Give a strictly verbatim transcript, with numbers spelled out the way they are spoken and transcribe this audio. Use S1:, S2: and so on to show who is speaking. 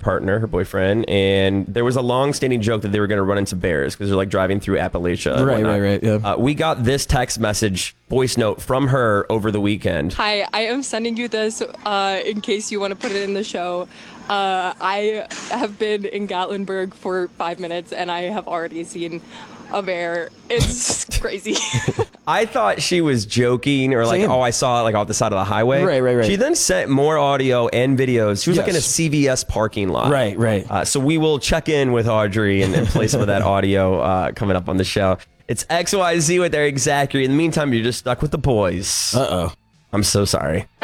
S1: partner, her boyfriend, and there was a long-standing joke that they were going to run into bears because they're like driving through Appalachia.
S2: Right, right, right. Yeah.
S1: Uh, we got this text message, voice note from her over the weekend.
S3: Hi, I am sending you this uh, in case you want to put it in the show. Uh, I have been in Gatlinburg for five minutes and I have already seen a bear. It's crazy.
S1: I thought she was joking or like,
S2: Same.
S1: oh, I saw it like off the side of the highway.
S2: Right, right, right.
S1: She then sent more audio and videos. She was like in a
S2: Yes.
S1: C V S parking lot.
S2: Right, right.
S1: Uh, so we will check in with Audrey and, and play some of that audio uh, coming up on the show. It's X Y Z with Eric Zachary. In the meantime, you're just stuck with the boys.
S2: Uh-oh.
S1: I'm so sorry.